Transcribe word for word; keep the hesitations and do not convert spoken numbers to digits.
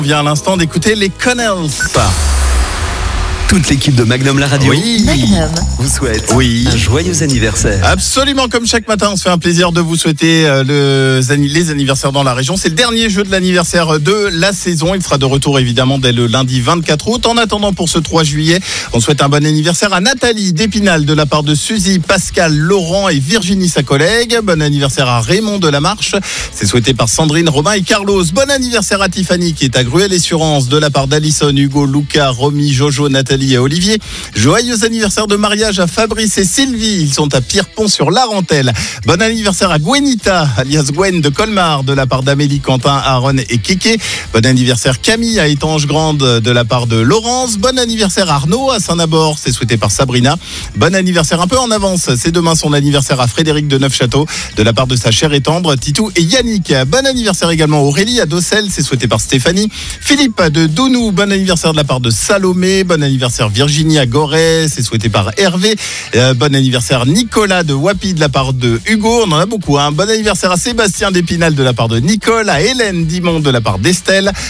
On vient à l'instant d'écouter les Connells. Toute l'équipe de Magnum la radio Oui. Magnum. vous souhaite Oui. un joyeux anniversaire. Absolument, comme chaque matin, on se fait un plaisir de vous souhaiter euh, le, les anniversaires dans la région. C'est le dernier jeu de l'anniversaire de la saison. Il sera de retour évidemment dès le lundi vingt-quatre août. En attendant, pour ce trois juillet, on souhaite un bon anniversaire à Nathalie d'Épinal de la part de Suzy, Pascal, Laurent et Virginie, sa collègue. Bon anniversaire à Raymond de la Marche. C'est souhaité par Sandrine, Romain et Carlos. Bon anniversaire à Tiffany qui est à Gruel-Essurance de la part d'Alison, Hugo, Luca, Romy, Jojo, Nathalie et Olivier. Joyeux anniversaire de mariage à Fabrice et Sylvie. Ils sont à Pierrepont sur l'Arentelle. Bon anniversaire à Gwenita, alias Gwen de Colmar, de la part d'Amélie, Quentin, Aaron et Kéké. Bon anniversaire Camille à Étange Grande de la part de Laurence. Bon anniversaire Arnaud à Saint-Naborg, c'est souhaité par Sabrina. Bon anniversaire un peu en avance, c'est demain son anniversaire à Frédéric de Neufchâteau de la part de sa chère et tendre Titou et Yannick. Bon anniversaire également Aurélie à Docel, c'est souhaité par Stéphanie. Philippe de Dounou, bon anniversaire de la part de Salomé. Bon anniversaire Virginie à Gorée, c'est souhaité par Hervé. Euh, bon anniversaire Nicolas de Wapi de la part de Hugo, on en a beaucoup. Hein. Bon anniversaire à Sébastien d'Épinal de la part de Nicole, à Hélène Dimond de la part d'Estelle.